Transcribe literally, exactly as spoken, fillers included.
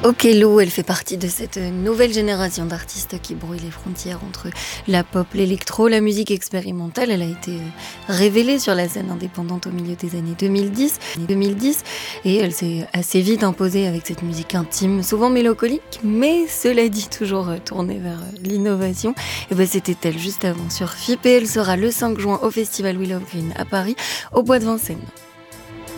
Okello, elle fait partie de cette nouvelle génération d'artistes qui brouillent les frontières entre la pop, l'électro, la musique expérimentale. Elle a été euh, révélée sur la scène indépendante au milieu des années deux mille dix, deux mille dix et elle s'est assez vite imposée avec cette musique intime, souvent mélancolique, mais cela dit toujours euh, tournée vers euh, l'innovation. Et ben c'était elle juste avant sur F I P et elle sera le cinq juin au festival Willow Green à Paris, au Bois de Vincennes.